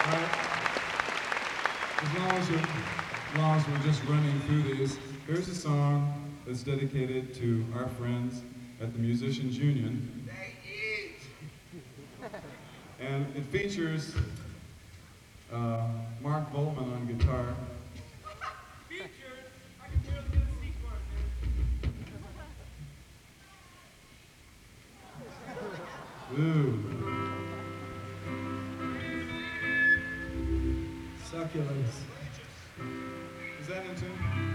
As long as we're just running through these, here's a song that's dedicated to our friends at the Musicians Union. And it features Mark Volman on guitar. Features. I can barely get a sequence. Ooh, Succulents. is that in tune?